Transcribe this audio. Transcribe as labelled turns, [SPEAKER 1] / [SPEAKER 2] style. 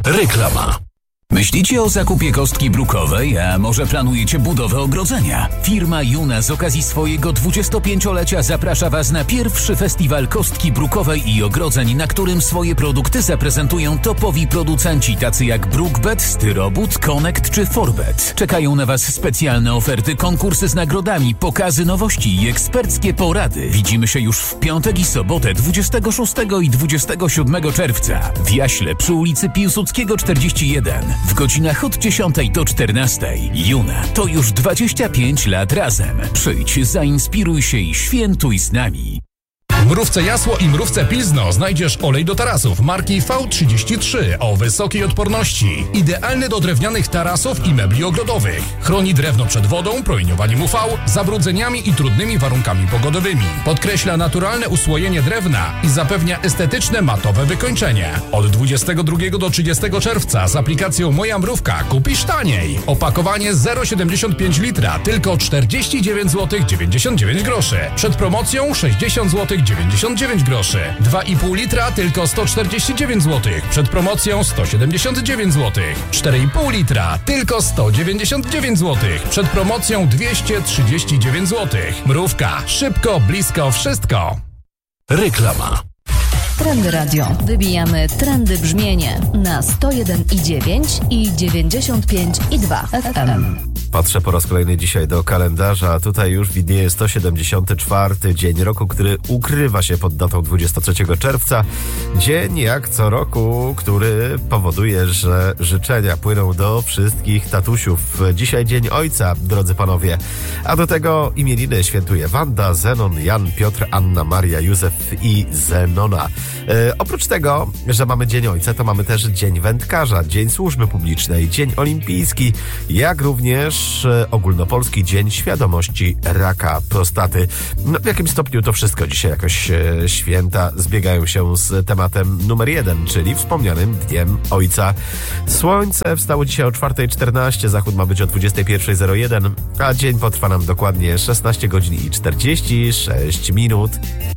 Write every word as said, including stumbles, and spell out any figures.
[SPEAKER 1] Reklama. Myślicie o zakupie kostki brukowej, a może planujecie budowę ogrodzenia? Firma Juna z okazji swojego dwudziestopięciolecia zaprasza Was na pierwszy festiwal kostki brukowej i ogrodzeń, na którym swoje produkty zaprezentują topowi producenci tacy jak Brookbet, Styrobud, Connect czy Forbet. Czekają na Was specjalne oferty, konkursy z nagrodami, pokazy nowości i eksperckie porady. Widzimy się już w piątek i sobotę dwudziestego szóstego i dwudziestego siódmego czerwca w Jaśle przy ulicy Piłsudskiego czterdzieści jeden. W godzinach od dziesiątej do czternastej. Juna to już dwadzieścia pięć lat razem. Przyjdź, zainspiruj się i świętuj z nami.
[SPEAKER 2] W Mrówce Jasło i Mrówce Pilzno znajdziesz olej do tarasów marki V trzydzieści trzy o wysokiej odporności. Idealny do drewnianych tarasów i mebli ogrodowych. Chroni drewno przed wodą, promieniowaniem U V, zabrudzeniami i trudnymi warunkami pogodowymi. Podkreśla naturalne usłojenie drewna i zapewnia estetyczne matowe wykończenie. Od dwudziestego drugiego do trzydziestego czerwca z aplikacją Moja Mrówka kupisz taniej. Opakowanie zero przecinek siedemdziesiąt pięć litra tylko czterdzieści dziewięć złotych dziewięćdziesiąt dziewięć groszy. Przed promocją sześćdziesiąt złotych dziewięćdziesiąt dziewięć groszy. dwa i pół litra tylko sto czterdzieści dziewięć złotych. Przed promocją sto siedemdziesiąt dziewięć złotych. cztery i pół litra tylko sto dziewięćdziesiąt dziewięć złotych. Przed promocją dwieście trzydzieści dziewięć złotych. Mrówka. Szybko, blisko, wszystko.
[SPEAKER 1] Reklama.
[SPEAKER 3] Trendy Radio. Wybijamy trendy brzmienie na sto jeden i dziewięć i dziewięćdziesiąt pięć i dwa F M.
[SPEAKER 4] Patrzę po raz kolejny dzisiaj do kalendarza, a tutaj już widnieje sto siedemdziesiąty czwarty dzień roku, który ukrywa się pod datą dwudziestego trzeciego czerwca. Dzień jak co roku, który powoduje, że życzenia płyną do wszystkich tatusiów. Dzisiaj Dzień Ojca, drodzy panowie. A do tego imieniny świętuje Wanda, Zenon, Jan, Piotr, Anna, Maria, Józef i Zenona. E, oprócz tego, że mamy Dzień Ojca, to mamy też Dzień Wędkarza, Dzień Służby Publicznej, Dzień Olimpijski, jak również ogólnopolski Dzień Świadomości Raka Prostaty. No, w jakim stopniu to wszystko dzisiaj jakoś e, święta zbiegają się z tematem numer jeden, czyli wspomnianym Dniem Ojca. Słońce wstało dzisiaj o czwartej czternaście, zachód ma być o dwudziestej pierwszej zero jeden, a dzień potrwa nam dokładnie szesnaście godzin i czterdzieści sześć minut.